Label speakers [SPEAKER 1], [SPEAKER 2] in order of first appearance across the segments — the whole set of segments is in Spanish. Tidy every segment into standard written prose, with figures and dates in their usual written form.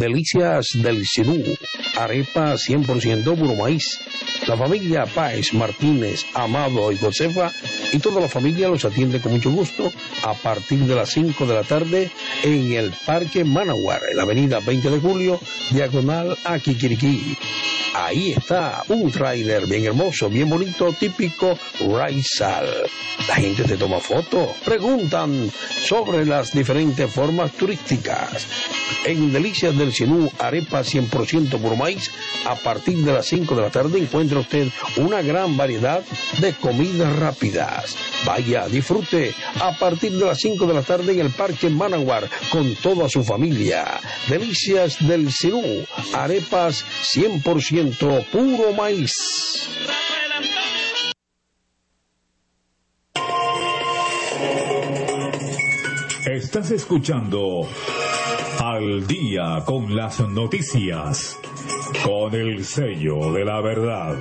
[SPEAKER 1] Delicias del Cidú, arepa 100% puro maíz. La familia Páez, Martínez, Amado y Josefa y toda la familia los atiende con mucho gusto a partir de las 5 de la tarde en el Parque Manawar, en la avenida 20 de Julio, diagonal a Quiquiriquí. Ahí está un tráiler bien hermoso, bien bonito, típico Raizal. La gente te toma fotos, preguntan sobre las diferentes formas turísticas. En Delicias del Cenú, arepa 100% puro maíz, a partir de las 5 de la tarde encuentra usted una gran variedad de comidas rápidas. Vaya, disfrute a partir de las 5 de la tarde en el Parque Manawar con toda su familia. Delicias del Cenú, arepas 100% puro maíz.
[SPEAKER 2] Estás escuchando Al Día con las Noticias, con el sello de la verdad.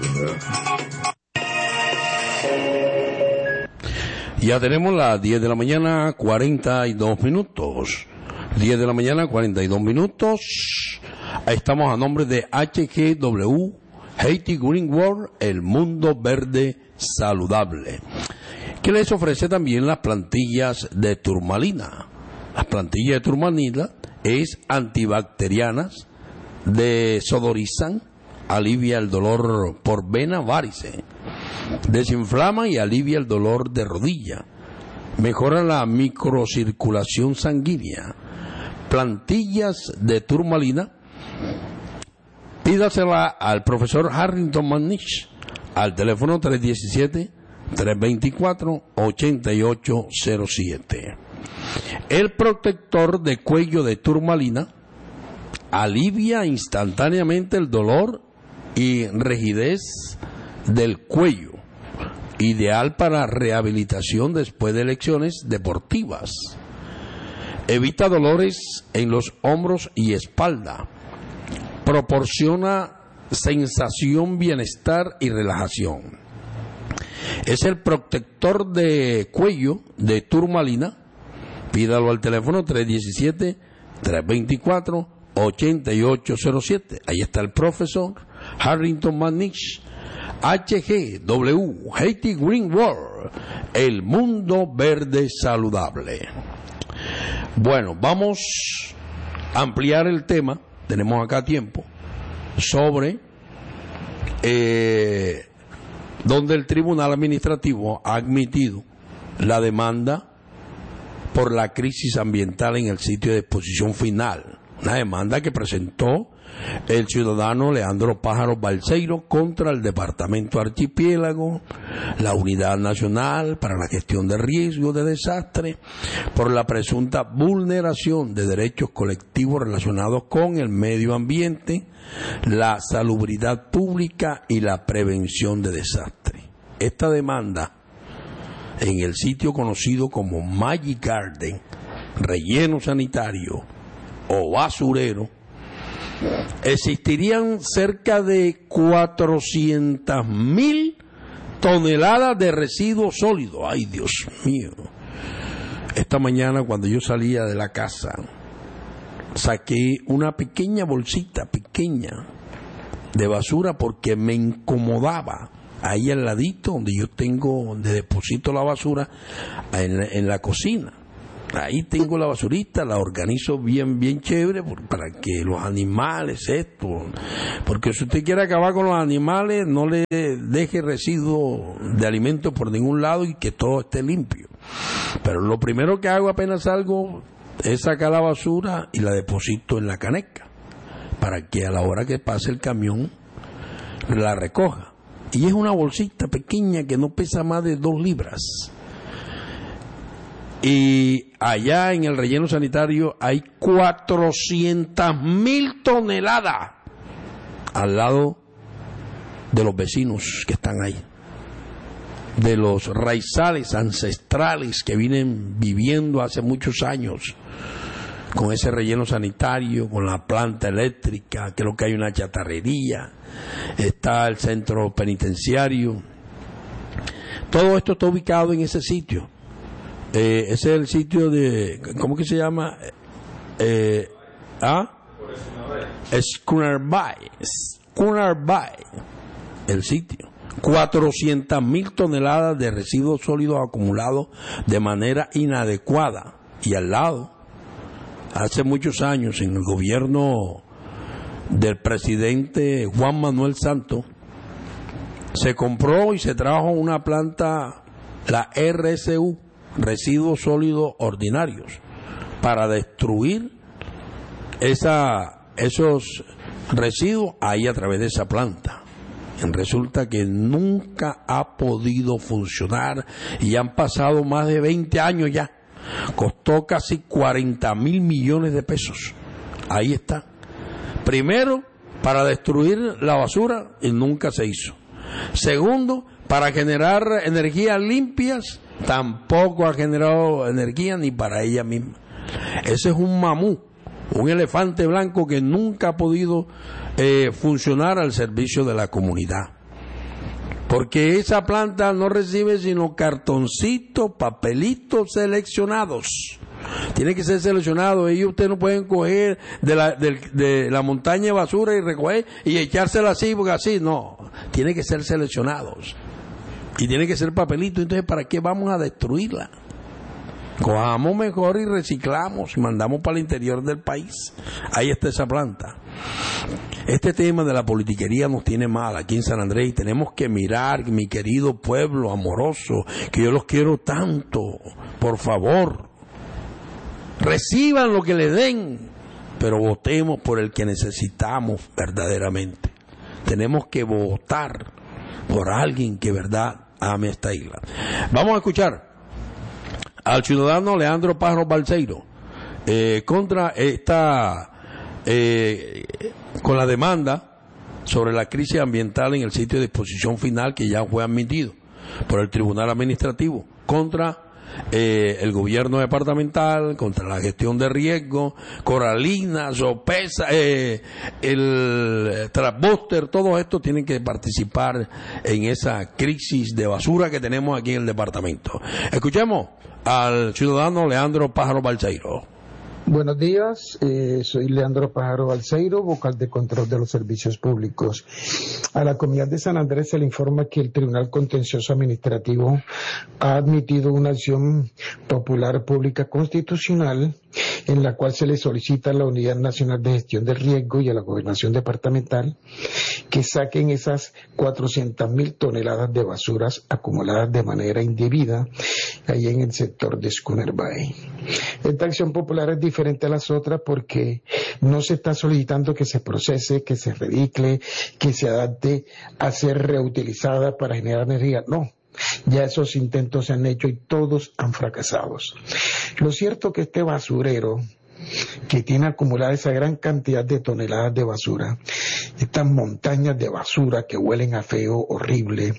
[SPEAKER 1] Ya tenemos las 10 de la mañana, 42 minutos. 10 de la mañana, 42 minutos. Estamos a nombre de HGW, Haiti Green World, el mundo verde saludable, que les ofrece también las plantillas de turmalina. Las plantillas de turmalina es antibacterianas, desodorizan, alivia el dolor por vena varice, desinflama y alivia el dolor de rodilla, mejora la microcirculación sanguínea. Plantillas de turmalina, pídasela al profesor Harrington McNish al teléfono 317-324-8807. El protector de cuello de turmalina alivia instantáneamente el dolor y rigidez del cuello, ideal para rehabilitación después de lesiones deportivas. Evita dolores en los hombros y espalda. Proporciona sensación, bienestar y relajación. Es el protector de cuello de turmalina. Pídalo al teléfono 317-324-8807. Ahí está el profesor Harrington McNish. HGW, Haiti Green World, el mundo verde saludable. Bueno, vamos a ampliar el tema, tenemos acá tiempo, sobre donde el Tribunal Administrativo ha admitido la demanda por la crisis ambiental en el sitio de exposición final. Una demanda que presentó el ciudadano Leandro Pájaro Balseiro contra el Departamento Archipiélago, la Unidad Nacional para la Gestión de Riesgos de Desastre, por la presunta vulneración de derechos colectivos relacionados con el medio ambiente, la salubridad pública y la prevención de desastres. Esta demanda, en el sitio conocido como Magic Garden, relleno sanitario o basurero, existirían cerca de 400.000 toneladas de residuos sólidos. Ay, Dios mío. Esta mañana, cuando yo salía de la casa, saqué una pequeña bolsita pequeña de basura porque me incomodaba. Ahí al ladito donde yo tengo, donde deposito la basura, en la cocina. Ahí tengo la basurita, la organizo bien chévere para que los animales, porque si usted quiere acabar con los animales, no le deje residuos de alimentos por ningún lado y que todo esté limpio. Pero lo primero que hago apenas salgo es sacar la basura y la deposito en la caneca, para que a la hora que pase el camión la recoja. Y es una bolsita pequeña que no pesa más de 2 libras. Y allá en el relleno sanitario hay 400.000 toneladas al lado de los vecinos que están ahí, de los raizales ancestrales que vienen viviendo hace muchos años con ese relleno sanitario, con la planta eléctrica, creo que hay una chatarrería, está el centro penitenciario. Todo esto está ubicado en ese sitio. Ese es el sitio de, ¿cómo que se llama? Schooner Bay, el sitio. 400.000 toneladas de residuos sólidos acumulados de manera inadecuada. Y al lado, hace muchos años, en el gobierno del presidente Juan Manuel Santos, se compró y se trajo una planta, la RSU, Residuos Sólidos Ordinarios, para destruir esos residuos ahí a través de esa planta. Resulta que nunca ha podido funcionar y han pasado más de 20 años ya. Costó casi 40.000 millones de pesos. Ahí está. Primero, para destruir la basura, y nunca se hizo. Segundo, para generar energías limpias, tampoco ha generado energía ni para ella misma. Ese es un mamú, un elefante blanco que nunca ha podido funcionar al servicio de la comunidad. Porque esa planta no recibe sino cartoncitos, papelitos seleccionados. Tiene que ser seleccionado. Ellos ustedes no pueden coger de la montaña de basura y recoger y echársela así, porque así no. Tiene que ser seleccionados. Y tiene que ser papelito. Entonces, ¿para qué vamos a destruirla? Cojamos mejor y reciclamos y mandamos para el interior del país. Ahí está esa planta. Este tema de la politiquería nos tiene mal aquí en San Andrés y tenemos que mirar, mi querido pueblo amoroso, que yo los quiero tanto, por favor, reciban lo que le den, pero votemos por el que necesitamos verdaderamente. Tenemos que votar por alguien que verdad ame esta isla. Vamos a escuchar al ciudadano Leandro Pájaro Balseiro contra esta con la demanda sobre la crisis ambiental en el sitio de disposición final que ya fue admitido por el Tribunal Administrativo contra el gobierno departamental, contra la gestión de riesgo, Coralina, Sopesa, el Transbuster, todos estos tienen que participar en esa crisis de basura que tenemos aquí en el departamento. Escuchemos al ciudadano Leandro Pájaro Balseiro.
[SPEAKER 3] Buenos días, soy Leandro Pájaro Balseiro, vocal de control de los servicios públicos. A la comunidad de San Andrés se le informa que el Tribunal Contencioso Administrativo ha admitido una acción popular pública constitucional en la cual se le solicita a la Unidad Nacional de Gestión del Riesgo y a la Gobernación Departamental que saquen esas 400.000 toneladas de basuras acumuladas de manera indebida ahí en el sector de Schooner Bay. Esta acción popular es diferente a las otras porque no se está solicitando que se procese, que se recicle, que se adapte a ser reutilizada para generar energía. No, ya esos intentos se han hecho y todos han fracasado. Lo cierto es que este basurero que tiene acumulada esa gran cantidad de toneladas de basura, estas montañas de basura que huelen a feo, horrible,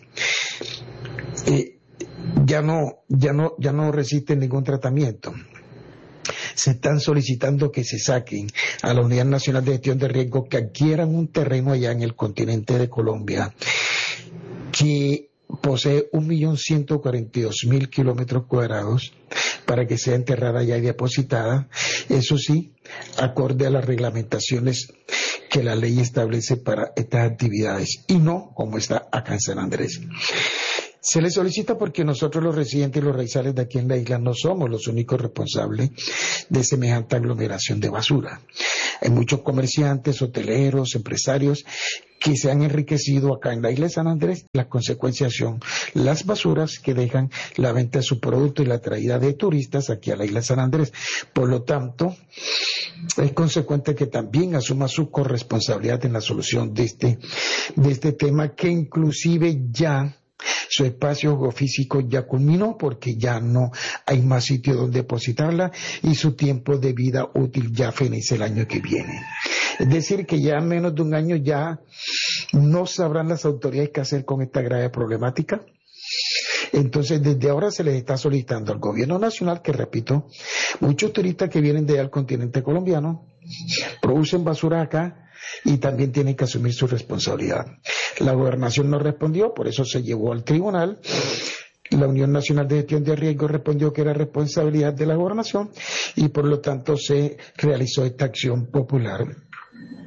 [SPEAKER 3] ya no resisten ningún tratamiento. Se están solicitando que se saquen a la Unidad Nacional de Gestión de Riesgo, que adquieran un terreno allá en el continente de Colombia que posee 1.142.000 kilómetros cuadrados para que sea enterrada allá y depositada, eso sí, acorde a las reglamentaciones que la ley establece para estas actividades y no como está acá en San Andrés. Se le solicita porque nosotros los residentes y los raizales de aquí en la isla no somos los únicos responsables de semejante aglomeración de basura. Hay muchos comerciantes, hoteleros, empresarios que se han enriquecido acá en la isla de San Andrés. Las consecuencias son las basuras que dejan la venta de su producto y la traída de turistas aquí a la isla de San Andrés. Por lo tanto, es consecuente que también asuma su corresponsabilidad en la solución de este tema, que inclusive ya su espacio geofísico ya culminó porque ya no hay más sitio donde depositarla y su tiempo de vida útil ya fenece el año que viene. Es decir, que ya en menos de un año ya no sabrán las autoridades qué hacer con esta grave problemática. Entonces, desde ahora se les está solicitando al gobierno nacional, que repito, muchos turistas que vienen de allá al continente colombiano producen basura acá y también tienen que asumir su responsabilidad. La gobernación no respondió, por eso se llevó al tribunal. La Unión Nacional de Gestión de Riesgo respondió que era responsabilidad de la gobernación y por lo tanto se realizó esta acción popular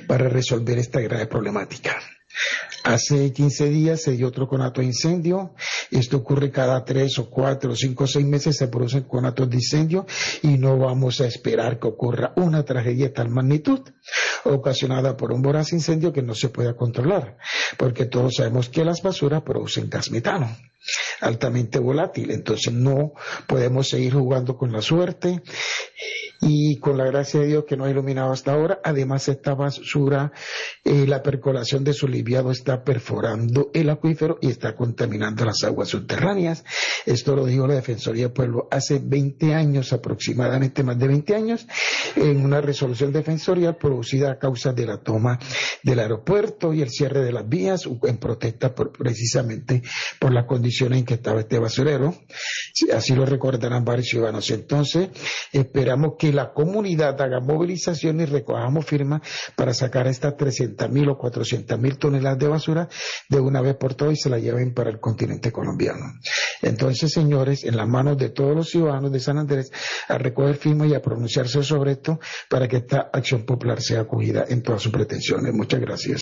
[SPEAKER 3] para resolver esta grave problemática. Hace 15 días se dio otro conato de incendio. Esto ocurre cada 3 o 4 o 5 o 6 meses, se producen conatos de incendio y no vamos a esperar que ocurra una tragedia de tal magnitud ocasionada por un voraz incendio que no se pueda controlar, porque todos sabemos que las basuras producen gas metano altamente volátil. Entonces no podemos seguir jugando con la suerte. Y con la gracia de Dios que nos ha iluminado hasta ahora, además esta basura, la percolación de su liviado está perforando el acuífero y está contaminando las aguas subterráneas. Esto lo dijo la Defensoría del Pueblo hace 20 años, aproximadamente más de 20 años, en una resolución defensorial producida a causa de la toma del aeropuerto y el cierre de las vías en protesta precisamente por las condiciones en que estaba este basurero. Así lo recordarán varios ciudadanos. Entonces, esperamos que la comunidad haga movilización y recojamos firmas para sacar estas 300.000 o 400.000 toneladas de basura de una vez por todas y se la lleven para el continente colombiano. Entonces, señores, en las manos de todos los ciudadanos de San Andrés a recoger firmas y a pronunciarse sobre esto para que esta acción popular sea acogida en todas sus pretensiones. Muchas gracias.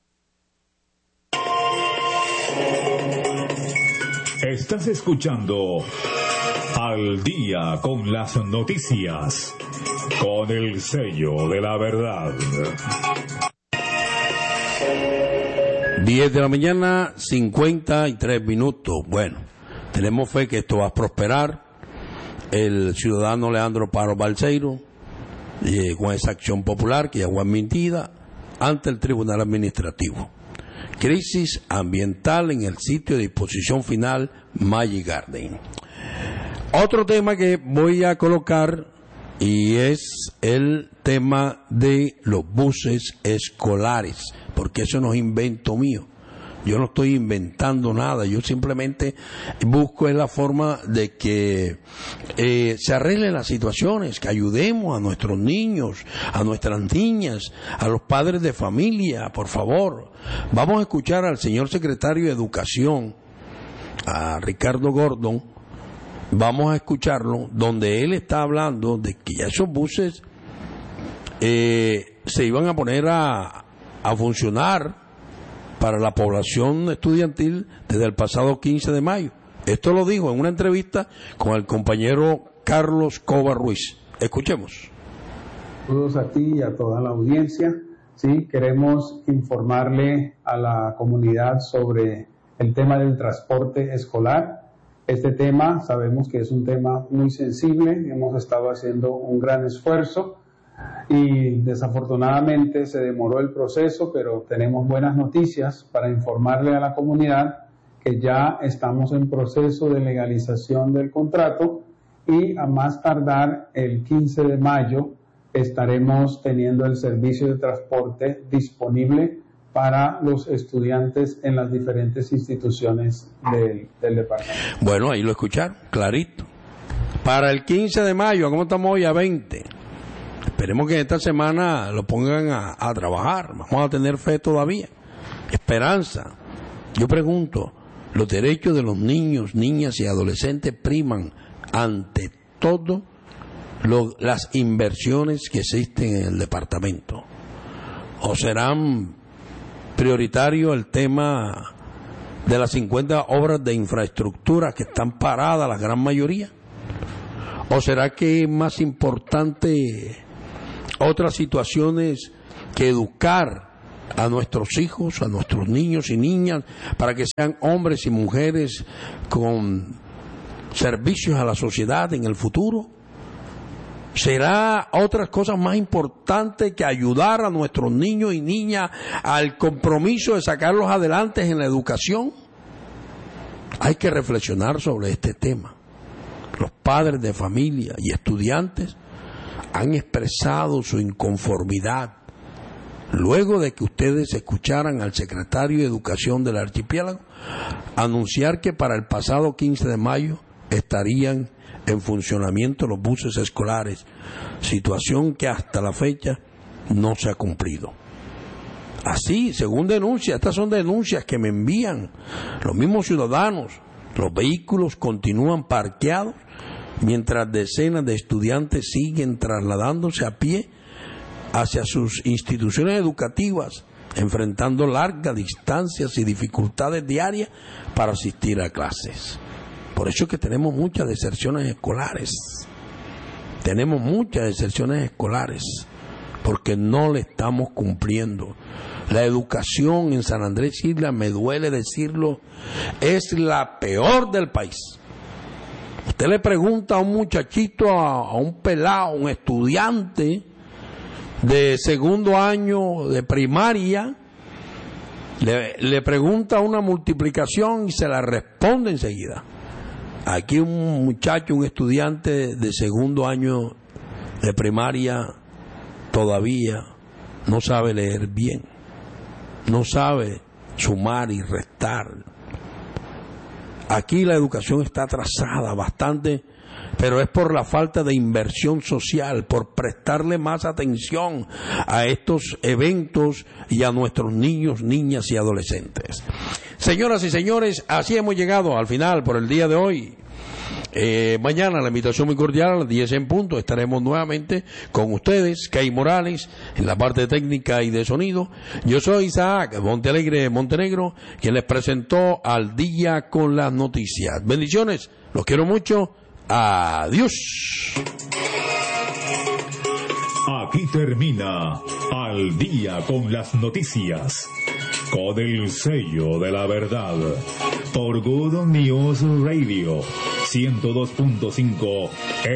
[SPEAKER 2] Estás escuchando Al Día con las Noticias, con el sello de la verdad.
[SPEAKER 1] 10 de la mañana, 53 minutos. Bueno, tenemos fe que esto va a prosperar. El ciudadano Leandro Paro Balseiro, con esa acción popular que ya fue admitida ante el Tribunal Administrativo. Crisis ambiental en el sitio de disposición final Magic Garden. Otro tema que voy a colocar y es el tema de los buses escolares, porque eso no es invento mío. Yo no estoy inventando nada, yo simplemente busco la forma de que se arreglen las situaciones, que ayudemos a nuestros niños, a nuestras niñas, a los padres de familia, por favor. Vamos a escuchar al señor secretario de Educación, a Ricardo Gordon, vamos a escucharlo, donde él está hablando de que ya esos buses se iban a poner a funcionar para la población estudiantil desde el pasado 15 de mayo. Esto lo dijo en una entrevista con el compañero Carlos Cova Ruiz. Escuchemos.
[SPEAKER 4] Saludos a ti y a toda la audiencia. Sí, queremos informarle a la comunidad sobre el tema del transporte escolar. Este tema sabemos que es un tema muy sensible, hemos estado haciendo un gran esfuerzo y desafortunadamente se demoró el proceso, pero tenemos buenas noticias para informarle a la comunidad que ya estamos en proceso de legalización del contrato y a más tardar el 15 de mayo estaremos teniendo el servicio de transporte disponible para los estudiantes en las diferentes instituciones del departamento.
[SPEAKER 1] Bueno, ahí lo escucharon, clarito. Para el 15 de mayo, ¿cómo estamos hoy? A 20. Esperemos que esta semana lo pongan a trabajar. Vamos a tener fe todavía. Esperanza. Yo pregunto, ¿los derechos de los niños, niñas y adolescentes priman ante todo las inversiones que existen en el departamento? ¿O serán prioritario el tema de las 50 obras de infraestructura que están paradas, la gran mayoría? ¿O será que es más importante otras situaciones que educar a nuestros hijos, a nuestros niños y niñas, para que sean hombres y mujeres con servicios a la sociedad en el futuro? ¿Será otras cosas más importantes que ayudar a nuestros niños y niñas al compromiso de sacarlos adelante en la educación? Hay que reflexionar sobre este tema. Los padres de familia y estudiantes han expresado su inconformidad luego de que ustedes escucharan al secretario de Educación del archipiélago anunciar que para el pasado 15 de mayo estarían en funcionamiento los buses escolares, situación que hasta la fecha no se ha cumplido. Así, según denuncias, estas son denuncias que me envían los mismos ciudadanos, los vehículos continúan parqueados mientras decenas de estudiantes siguen trasladándose a pie hacia sus instituciones educativas, enfrentando largas distancias y dificultades diarias para asistir a clases. Por eso es que tenemos muchas deserciones escolares. Tenemos muchas deserciones escolares porque no le estamos cumpliendo. La educación en San Andrés Isla, me duele decirlo, es la peor del país. Usted le pregunta a un muchachito, a un pelado, un estudiante de segundo año de primaria, le pregunta una multiplicación y se la responde enseguida. Aquí un muchacho, un estudiante de segundo año de primaria todavía no sabe leer bien, no sabe sumar y restar. Aquí la educación está atrasada bastante, pero es por la falta de inversión social, por prestarle más atención a estos eventos y a nuestros niños, niñas y adolescentes. Señoras y señores, así hemos llegado al final por el día de hoy. Mañana la invitación muy cordial a las 10 en punto. Estaremos nuevamente con ustedes, Kay Morales, en la parte técnica y de sonido. Yo soy Isaac Montealegre Montenegro, quien les presentó Al Día con las Noticias. Bendiciones, los quiero mucho. Adiós.
[SPEAKER 2] Aquí termina Al Día con las Noticias, con el sello de la verdad, por Good News Radio 102.5